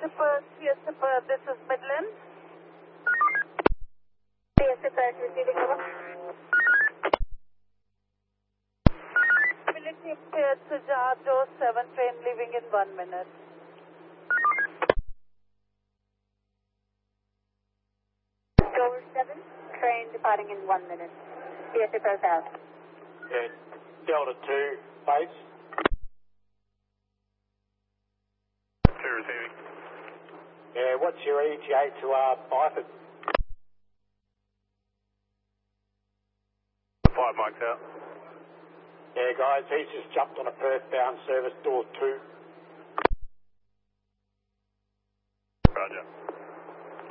Siesta Perth, this is Midland. Siesta Perth receiving over. Ability impaired to jar door 7, train leaving in 1 minute. Door 7, train departing in 1 minute. Siesta Perth out. Yeah, Delta 2, base. 2 receiving. Yeah, what's your ETA to Byford? 5 mics out. Yeah, guys, he's just jumped on a Perth bound service, door 2.